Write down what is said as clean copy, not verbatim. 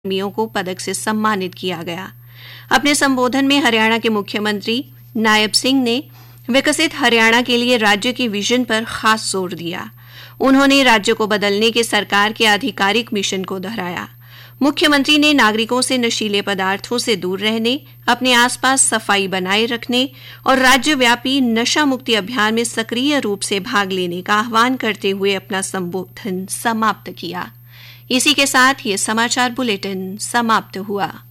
कर्मियों को पदक से सम्मानित किया गया। अपने संबोधन में हरियाणा के मुख्यमंत्री नायब सिंह ने विकसित हरियाणा के लिए राज्य की विजन पर खास जोर दिया। उन्होंने राज्य को बदलने के सरकार के आधिकारिक मिशन को दोहराया। मुख्यमंत्री ने नागरिकों से नशीले पदार्थों से दूर रहने, अपने आसपास सफाई बनाए रखने और राज्यव्यापी नशा मुक्ति अभियान में सक्रिय रूप से भाग लेने का आह्वान करते हुए अपना संबोधन समाप्त किया। इसी के साथ ये समाचार बुलेटिन समाप्त हुआ।